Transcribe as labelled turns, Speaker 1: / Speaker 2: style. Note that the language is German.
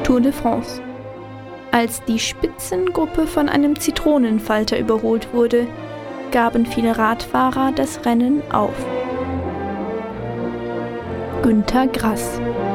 Speaker 1: Tour de France. Als die Spitzengruppe von einem Zitronenfalter überholt wurde, gaben viele Radfahrer das Rennen auf. Günter Grass